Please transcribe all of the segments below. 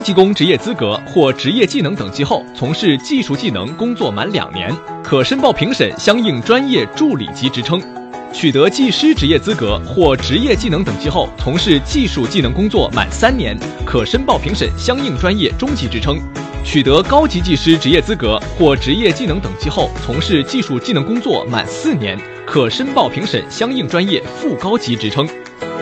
技工职业资格或职业技能等级后，从事技术技能工作满2年，可申报评审相应专业助理级职称；取得技师职业资格或职业技能等级后，从事技术技能工作满3年，可申报评审相应专业中级职称；取得高级技师职业资格或职业技能等级后，从事技术技能工作满4年，可申报评审相应专业副高级职称。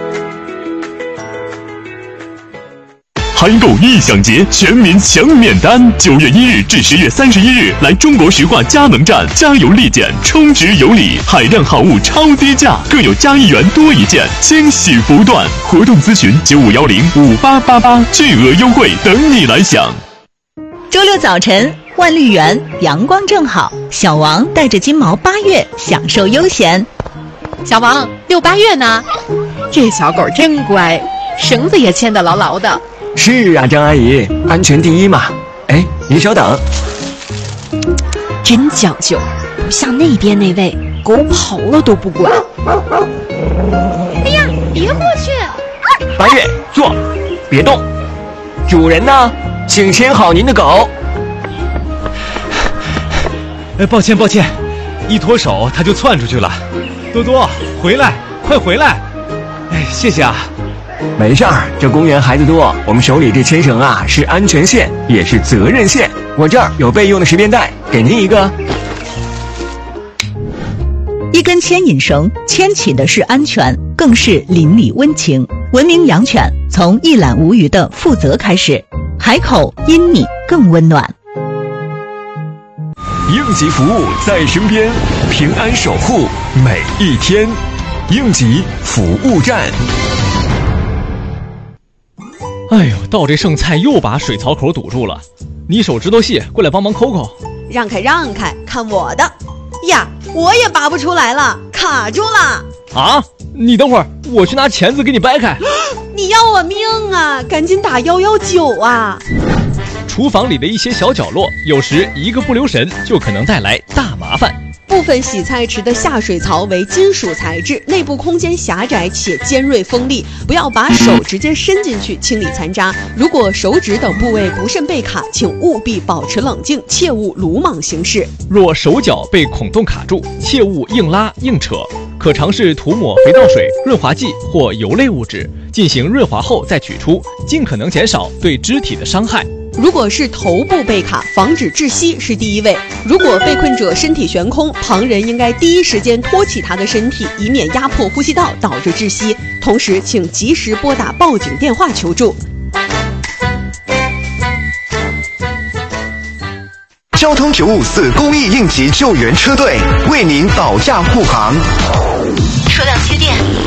韩购异享节，全民抢免单！9月1日至10月31日，来中国石化佳能站加油立减，充值有礼，海量好物超低价，更有加1元多1件，惊喜不断！活动咨询95105888，巨额优惠等你来享。 周六早晨，万绿园阳光正好，小王带着金毛8月享受悠闲。 小王遛8月呢，这小狗真乖，绳子也牵得牢牢的。 是啊，张阿姨，安全第一嘛。哎，您稍等。 真讲究，不像那边那位，狗跑了都不管。 哎呀，别过去！ 8月，坐，别动。主人呢？请牵好您的狗。 抱歉，一脱手它就窜出去了。多多，回来，快回来！哎，谢谢啊。 没事儿，这公园孩子多，我们手里这牵绳啊是安全线，也是责任线。我这儿有备用的识别带，给您一个。 一根牵引绳牵起的是安全，更是邻里温情。文明养犬从一览无余的负责开始，海口因你更温暖。 应急服务在身边，平安守护每一天。应急服务站。 哎呦，倒这剩菜又把水槽口堵住了，你手指头细，过来帮忙抠抠。 让开，看我的！呀，我也拔不出来了，卡住了。 啊，你等会儿，我去拿钳子给你掰开。 你要我命啊，赶紧打119啊！ 厨房里的一些小角落，有时一个不留神就可能带来大麻烦。 部分洗菜池的下水槽为金属材质，内部空间狭窄且尖锐锋利，不要把手直接伸进去清理残渣。如果手指等部位不慎被卡，请务必保持冷静，切勿鲁莽行事。 若手脚被孔洞卡住，切勿硬拉硬扯，可尝试涂抹肥皂水、润滑剂或油类物质，进行润滑后再取出，尽可能减少对肢体的伤害。 如果是头部被卡，防止窒息是第一位。如果被困者身体悬空，旁人应该第一时间托起他的身体，以免压迫呼吸道导致窒息。同时，请及时拨打报警电话求助。 交通954公益应急救援车队为您保驾护航。 车辆缺电，